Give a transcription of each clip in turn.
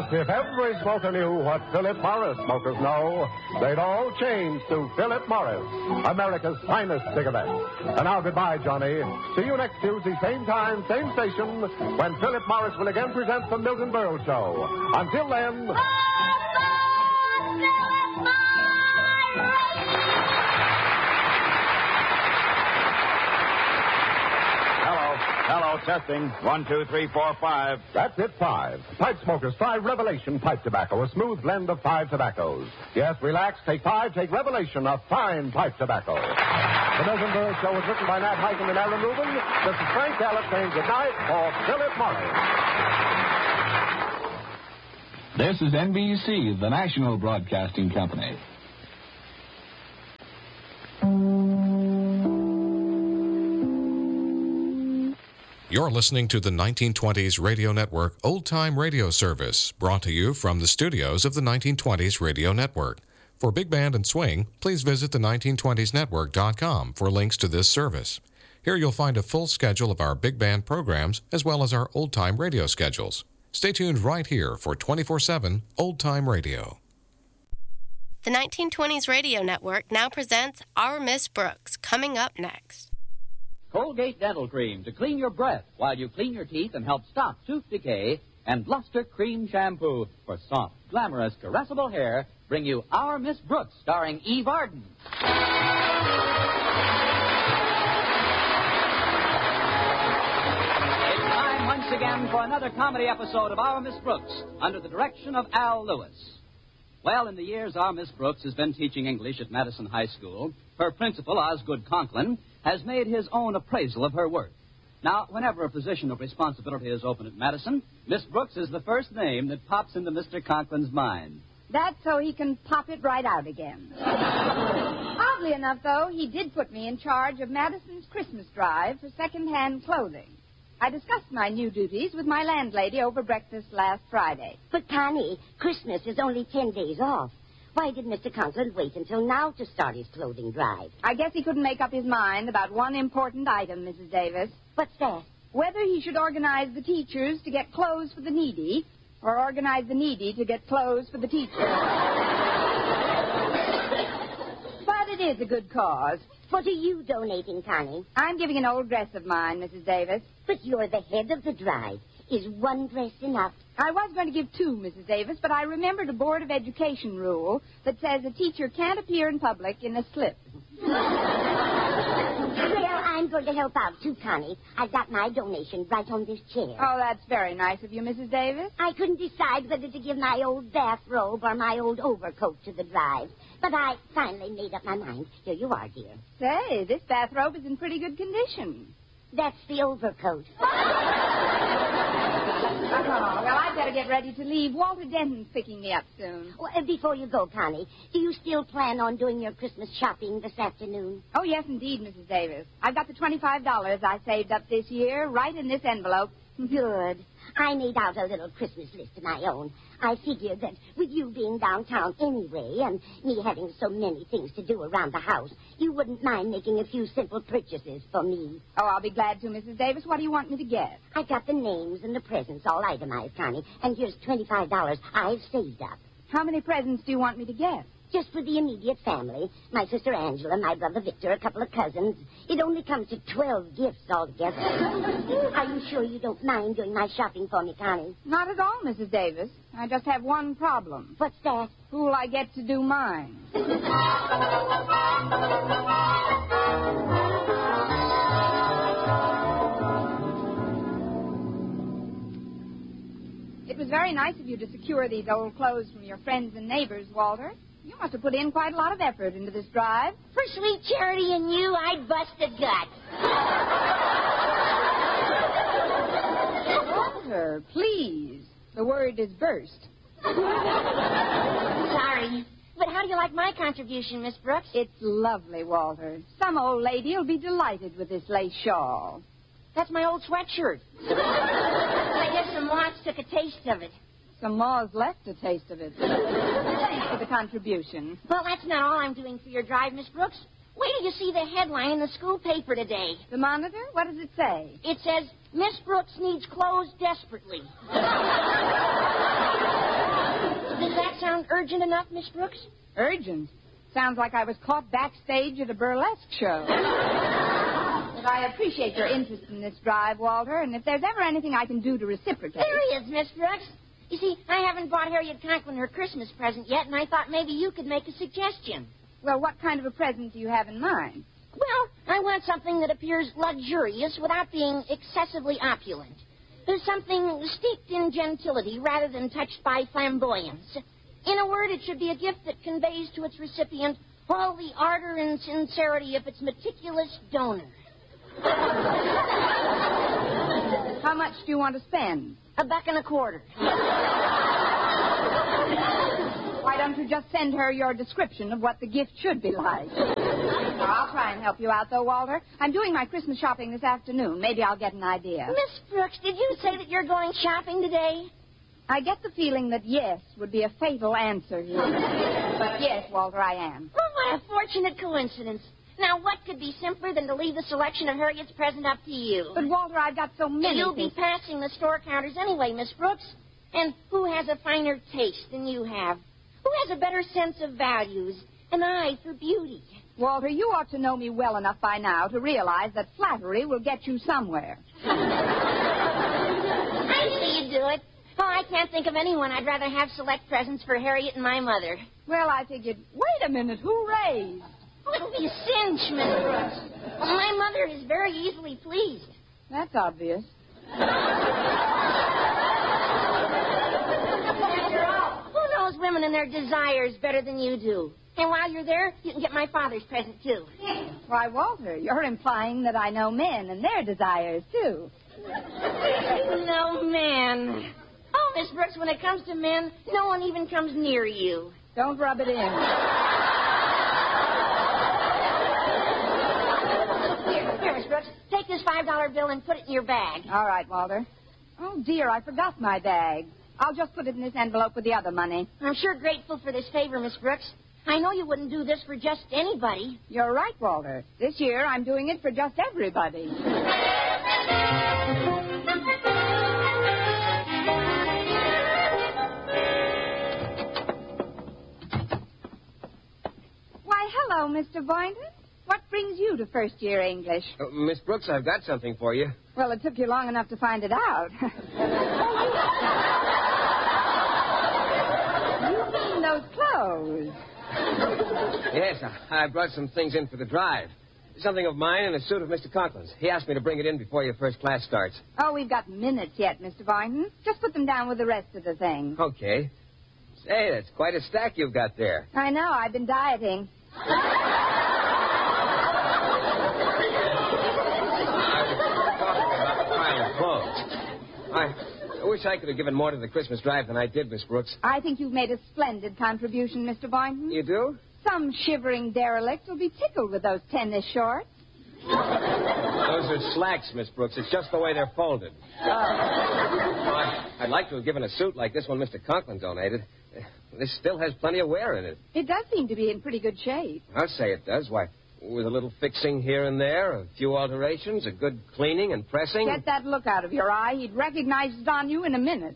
Yes, if every smoker knew what Philip Morris smokers know, they'd all change to Philip Morris, America's finest cigarette. And now goodbye, Johnny. See you next Tuesday, same time, same station, when Philip Morris will again present the Milton Berle Show. Until then... Hello, testing. 1, 2, 3, 4, 5. That's it, 5. Pipe smokers, try Revelation pipe tobacco, a smooth blend of 5 tobaccos. Yes, relax, take 5, take Revelation, a fine pipe tobacco. The Milton Berle Show was written by Nat Hiken and Aaron Rubin. This is Frank Gallup saying goodnight for Philip Morris. This is NBC, the national broadcasting company. You're listening to the 1920s Radio Network Old Time Radio Service, brought to you from the studios of the 1920s Radio Network. For Big Band and Swing, please visit the 1920snetwork.com for links to this service. Here you'll find a full schedule of our Big Band programs as well as our Old Time Radio schedules. Stay tuned right here for 24/7 Old Time Radio. The 1920s Radio Network now presents Our Miss Brooks, coming up next. Colgate Dental Cream to clean your breath while you clean your teeth and help stop tooth decay. And Luster Cream Shampoo for soft, glamorous, caressable hair bring you Our Miss Brooks, starring Eve Arden. It's time once again for another comedy episode of Our Miss Brooks under the direction of Al Lewis. Well, in the years our Miss Brooks has been teaching English at Madison High School, her principal, Osgood Conklin, has made his own appraisal of her work. Now, whenever a position of responsibility is open at Madison, Miss Brooks is the first name that pops into Mr. Conklin's mind. That's so he can pop it right out again. Oddly enough, though, he did put me in charge of Madison's Christmas drive for second-hand clothing. I discussed my new duties with my landlady over breakfast last Friday. But, Connie, Christmas is only 10 days off. Why did Mr. Conklin wait until now to start his clothing drive? I guess he couldn't make up his mind about one important item, Mrs. Davis. What's that? Whether he should organize the teachers to get clothes for the needy or organize the needy to get clothes for the teachers. But it is a good cause. What are you donating, Connie? I'm giving an old dress of mine, Mrs. Davis. But you're the head of the drive. Is one dress enough? I was going to give 2, Mrs. Davis, but I remembered a Board of Education rule that says a teacher can't appear in public in a slip. Well, I'm going to help out, too, Connie. I've got my donation right on this chair. Oh, that's very nice of you, Mrs. Davis. I couldn't decide whether to give my old bathrobe or my old overcoat to the drive. But I finally made up my mind. Here you are, dear. Say, this bathrobe is in pretty good condition. That's the overcoat. Well, I'd better get ready to leave. Walter Denton's picking me up soon. Well, before you go, Connie, do you still plan on doing your Christmas shopping this afternoon? Oh, yes, indeed, Mrs. Davis. I've got the $25 I saved up this year right in this envelope. Good. I made out a little Christmas list of my own. I figured that with you being downtown anyway and me having so many things to do around the house, you wouldn't mind making a few simple purchases for me. Oh, I'll be glad to, Mrs. Davis. What do you want me to get? I got the names and the presents all itemized, Connie, and here's $25 I've saved up. How many presents do you want me to get? Just for the immediate family. My sister Angela, my brother Victor, a couple of cousins. It only comes to 12 gifts altogether. Are you sure you don't mind doing my shopping for me, Connie? Not at all, Mrs. Davis. I just have one problem. What's that? Who'll I get to do mine? It was very nice of you to secure these old clothes from your friends and neighbors, Walter. You must have put in quite a lot of effort into this drive. For sweet charity and you, I'd bust a gut. Walter, please. The word is burst. Sorry. But how do you like my contribution, Miss Brooks? It's lovely, Walter. Some old lady will be delighted with this lace shawl. That's my old sweatshirt. I guess the moths took a taste of it. Some moths left a taste of it. Thanks for the contribution. Well, that's not all I'm doing for your drive, Miss Brooks. Wait till you see the headline in the school paper today. The Monitor? What does it say? It says, Miss Brooks needs clothes desperately. Does that sound urgent enough, Miss Brooks? Urgent? Sounds like I was caught backstage at a burlesque show. But I appreciate your interest in this drive, Walter, and if there's ever anything I can do to reciprocate... There he is, Miss Brooks. You see, I haven't bought Harriet Conklin her Christmas present yet, and I thought maybe you could make a suggestion. Well, what kind of a present do you have in mind? Well, I want something that appears luxurious without being excessively opulent. There's something steeped in gentility rather than touched by flamboyance. In a word, it should be a gift that conveys to its recipient all the ardor and sincerity of its meticulous donor. How much do you want to spend? $1.25. Why don't you just send her your description of what the gift should be like? I'll try and help you out, though, Walter. I'm doing my Christmas shopping this afternoon. Maybe I'll get an idea. Miss Brooks, did you say that you're going shopping today? I get the feeling that yes would be a fatal answer here. But yes, Walter, I am. Oh, what a fortunate coincidence. Now, what could be simpler than to leave the selection of Harriet's present up to you? But, Walter, I've got so many You'll things. be passing the store counters anyway, Miss Brooks. And who has a finer taste than you have? Who has a better sense of values? An eye for beauty? Walter, you ought to know me well enough by now to realize that flattery will get you somewhere. I see you do it. Oh, I can't think of anyone I'd rather have select presents for Harriet and my mother. Well, I figured, wait a minute, who raised? Oh, it'll be a cinch, Miss Brooks. Well, my mother is very easily pleased. That's obvious. After all, who knows women and their desires better than you do? And while you're there, you can get my father's present, too. Why, Walter, you're implying that I know men and their desires, too. No men. Oh, Miss Brooks, when it comes to men, no one even comes near you. Don't rub it in. Here, Miss Brooks, take this $5 bill and put it in your bag. All right, Walter. Oh, dear, I forgot my bag. I'll just put it in this envelope with the other money. I'm sure grateful for this favor, Miss Brooks. I know you wouldn't do this for just anybody. You're right, Walter. This year, I'm doing it for just everybody. Why, hello, Mr. Boynton. What brings you to first-year English? Miss Brooks, I've got something for you. Well, it took you long enough to find it out. You mean those clothes? Yes, I brought some things in for the drive. Something of mine and a suit of Mr. Conklin's. He asked me to bring it in before your first class starts. Oh, we've got minutes yet, Mr. Boynton. Just put them down with the rest of the things. Okay. Say, that's quite a stack you've got there. I know. I've been dieting. I wish I could have given more to the Christmas drive than I did, Miss Brooks. I think you've made a splendid contribution, Mr. Boynton. You do? Some shivering derelict will be tickled with those tennis shorts. Those are slacks, Miss Brooks. It's just the way they're folded. I'd like to have given a suit like this one Mr. Conklin donated. This still has plenty of wear in it. It does seem to be in pretty good shape. I'll say it does. Why, with a little fixing here and there, a few alterations, a good cleaning and pressing. Get that look out of your eye. He'd recognize it on you in a minute.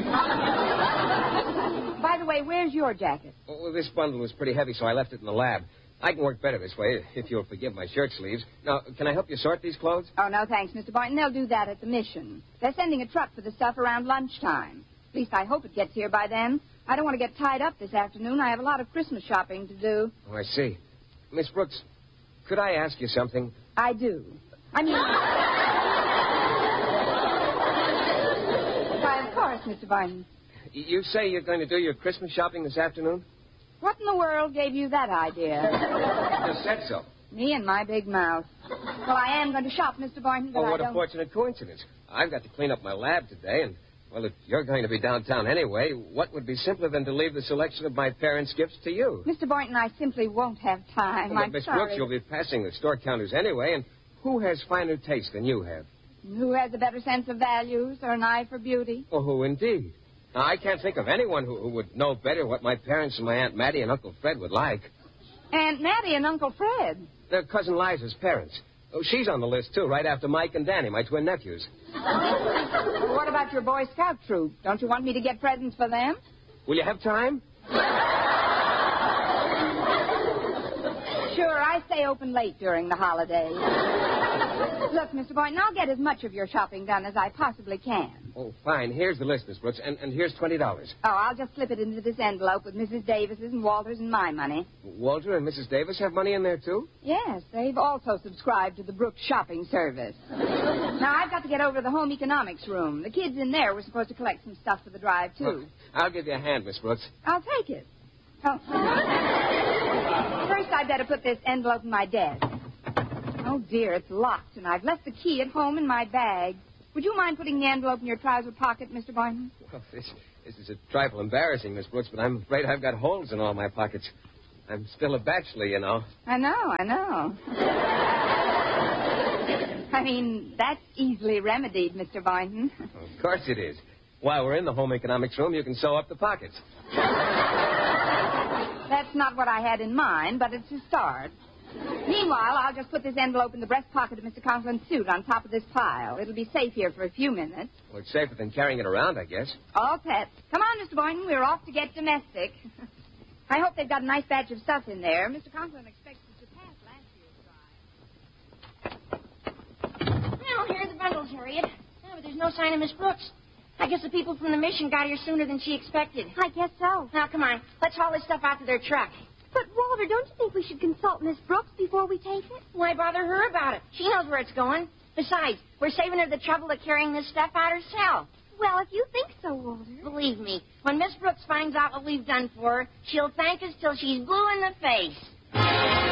By the way, where's your jacket? Well, this bundle was pretty heavy, so I left it in the lab. I can work better this way, if you'll forgive my shirt sleeves. Now, can I help you sort these clothes? Oh, no, thanks, Mr. Boynton. They'll do that at the mission. They're sending a truck for the stuff around lunchtime. At least I hope it gets here by then. I don't want to get tied up this afternoon. I have a lot of Christmas shopping to do. Oh, I see. Miss Brooks, could I ask you something? I do. I mean... Why, of course, Mr. Boynton. You say you're going to do your Christmas shopping this afternoon? What in the world gave you that idea? You just said so. Me and my big mouth. Well, I am going to shop, Mr. Boynton, but Oh, what I a don't... fortunate coincidence. I've got to clean up my lab today, and, well, if you're going to be downtown anyway, what would be simpler than to leave the selection of my parents' gifts to you? Mr. Boynton, I simply won't have time. Well, I'm Miss sorry. Brooks, you'll be passing the store counters anyway, and who has finer taste than you have? Who has a better sense of values or an eye for beauty? Well, who indeed? Now, I can't think of anyone who would know better what my parents and my Aunt Mattie and Uncle Fred would like. Aunt Mattie and Uncle Fred. They're Cousin Liza's parents. Oh, she's on the list, too, right after Mike and Danny, my twin nephews. Well, what about your Boy Scout troop? Don't you want me to get presents for them? Will you have time? Sure, I stay open late during the holidays. Look, Mr. Boynton, I'll get as much of your shopping done as I possibly can. Oh, fine. Here's the list, Miss Brooks, and here's $20. Oh, I'll just slip it into this envelope with Mrs. Davis's and Walter's and my money. Walter and Mrs. Davis have money in there, too? Yes, they've also subscribed to the Brooks shopping service. Now, I've got to get over to the home economics room. The kids in there were supposed to collect some stuff for the drive, too. Look, I'll give you a hand, Miss Brooks. I'll take it. Oh. First, I'd better put this envelope in my desk. Oh, dear, it's locked, and I've left the key at home in my bag. Would you mind putting the envelope in your trouser pocket, Mr. Boynton? Well, this is a trifle embarrassing, Miss Brooks, but I'm afraid I've got holes in all my pockets. I'm still a bachelor, you know. I know. I mean, that's easily remedied, Mr. Boynton. Of course it is. While we're in the home economics room, you can sew up the pockets. That's not what I had in mind, but it's a start. Meanwhile, I'll just put this envelope in the breast pocket of Mr. Conklin's suit on top of this pile. It'll be safe here for a few minutes. Well, it's safer than carrying it around, I guess. All set. Come on, Mr. Boynton. We're off to get domestic. I hope they've got a nice batch of stuff in there. Mr. Conklin expects to surpass last year's drive. Well, here are the bundles, Harriet. Yeah, but there's no sign of Miss Brooks. I guess the people from the mission got here sooner than she expected. I guess so. Now, come on. Let's haul this stuff out to their truck. But, Walter, don't you think we should consult Miss Brooks before we take it? Why bother her about it? She knows where it's going. Besides, we're saving her the trouble of carrying this stuff out herself. Well, if you think so, Walter. Believe me, when Miss Brooks finds out what we've done for her, she'll thank us till she's blue in the face.